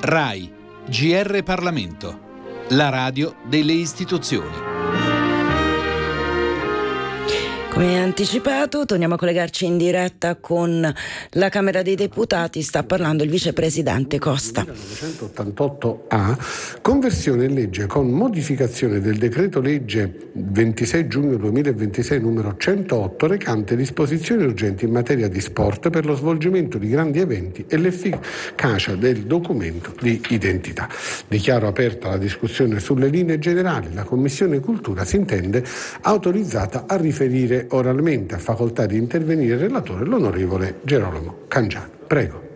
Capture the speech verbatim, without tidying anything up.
RAI, G R Parlamento, la radio delle istituzioni. Come anticipato, torniamo a collegarci in diretta con la Camera dei Deputati. Sta parlando il vicepresidente Costa. millenovecentottantotto A, conversione in legge con modificazione del decreto legge ventisei giugno duemilaventisei numero centootto, recante disposizioni urgenti in materia di sport per lo svolgimento di grandi eventi e l'efficacia del documento di identità. Dichiaro aperta la discussione sulle linee generali. La Commissione Cultura si intende autorizzata a riferire oralmente. A facoltà di intervenire il relatore, l'onorevole Gerolamo Cangiano. Prego.